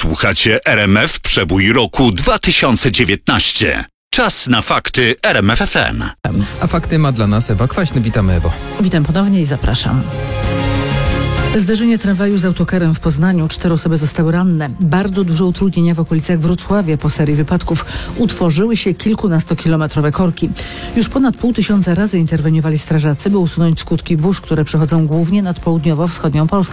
Słuchacie RMF Przebój roku 2019. Czas na fakty RMF FM. A fakty ma dla nas Ewa Kwaśny. Witamy, Ewo. Witam ponownie i zapraszam. Zderzenie tramwaju z autokarem w Poznaniu. 4 osoby zostały ranne. Bardzo duże utrudnienia w okolicach Wrocławia po serii wypadków. Utworzyły się kilkunastokilometrowe korki. Już ponad 500 razy interweniowali strażacy, by usunąć skutki burz, które przechodzą głównie nad południowo-wschodnią Polską.